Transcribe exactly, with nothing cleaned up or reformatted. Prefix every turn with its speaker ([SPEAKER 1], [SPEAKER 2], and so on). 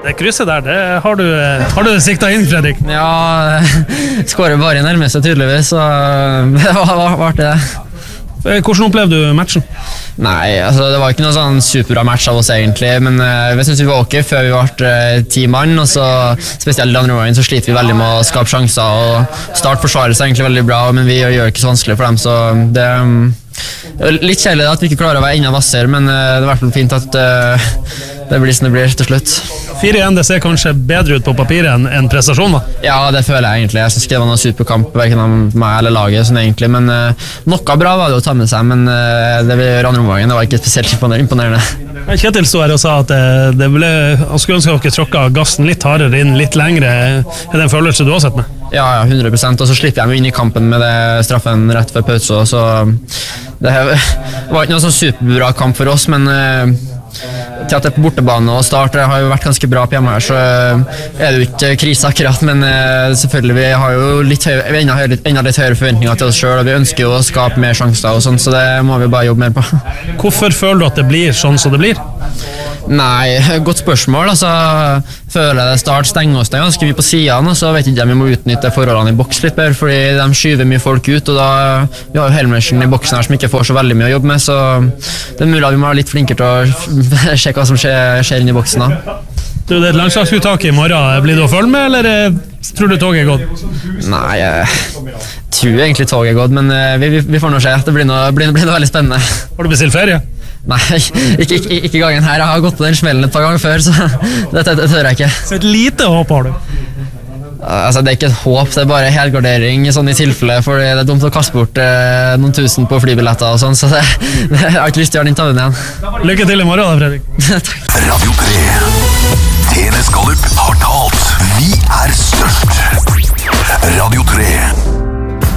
[SPEAKER 1] Det krysset der, det har du, har du sikta inn, Fredrik?
[SPEAKER 2] Ja, skårer bare nærmest tydeligvis, så det var, var det.
[SPEAKER 1] Hvordan opplevde du matchen?
[SPEAKER 2] Nei, altså det var ikke noe sånn superbra match av oss egentlig, men uh, jeg synes vi var ok før vi var uh, ti mann, og så spesielt i andre gangen så sliter vi veldig med å skape sjanser, og start forsvaret seg egentlig veldig bra, men vi gjør det ikke så vanskelig for dem, så det um, litt kjedelig at vi ikke klarer å være enda vassere, men uh, det er i hvert fall fint at uh, det blir som det blir til slutt.
[SPEAKER 1] fire igjen, det ser kanskje bedre ut på papiret enn en prestasjon da?
[SPEAKER 2] Ja, det føler jeg egentlig. Jeg synes ikke det var noen superkamp, hverken av meg eller laget, sånn egentlig, men uh, noe bra var det å ta med seg, men uh, det vi gjør andre omgangen, det var ikke spesielt imponerende.
[SPEAKER 1] Kjetil stod her og sa at det, det ble, han skulle ønske at dere tråkket gassen litt hardere inn, litt lengre. Er det en følelse du har sett med?
[SPEAKER 2] Ja, ja, hundre prosent, og så slipper jeg meg inn i kampen med det straffen rett før pause, så det var ikke noe sånn superbra kamp for oss, men uh, til at det er på bortebane og start, det har jo vært ganske bra på hjemme her, så er det jo ikke krise akkurat, men uh, selvfølgelig vi har jo litt høyere, enda, høyere, enda litt høyere forventninger til oss selv, og vi ønsker jo å skape mer sjanser og sånn, så det må vi bare jobbe mer på.
[SPEAKER 1] Hvorfor føler du at det blir sånn som det blir?
[SPEAKER 2] Nei, godt spørsmål, altså føler jeg det start stenger oss det ganske mye på siden, og så vet ikke jeg om vi må utnytte forholdene i boks litt bedre, fordi de skyver mye folk ut, og da vi har jo Helmersen i boksen her som ikke får så veldig mye å jobbe med, så det er mulig at vi må være litt flinkere til å sjekke hva som skjer, skjer inn i boksen da.
[SPEAKER 1] Du, det er et landslagsuttak i morgen, blir du å følge med, eller tror du toget er gått?
[SPEAKER 2] Nei, jeg tror egentlig toget er gått, men vi, vi, vi får nå se, det blir noe, blir, blir noe veldig spennende.
[SPEAKER 1] Har du bestilt ferie?
[SPEAKER 2] Nei, ikke, ikke, ikke gangen her. Jeg har gått på den smellen et par ganger før, så det, det, det tør jeg ikke.
[SPEAKER 1] Så et lite håp har du?
[SPEAKER 2] Altså, det er ikke et håp, det er bare helgardering sånn i tilfelle, for det er dumt å kaste bort eh, noen tusen på flybilletter og sånn, så det, det, jeg har ikke lyst til å gjøre den tabben igjen.
[SPEAKER 1] Lykke til i morgen da, Fredrik.
[SPEAKER 2] Takk. Radio tre.